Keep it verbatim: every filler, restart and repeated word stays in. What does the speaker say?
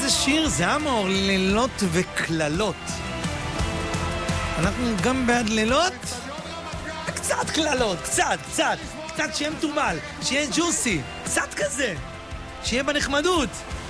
איזה שיר זה, אמור, לילות וכללות. אנחנו גם בעד לילות? קצת כללות, קצת, קצת. קצת שיהיה מתובל, שיהיה ג'וסי, קצת כזה. שיהיה בנחמדות.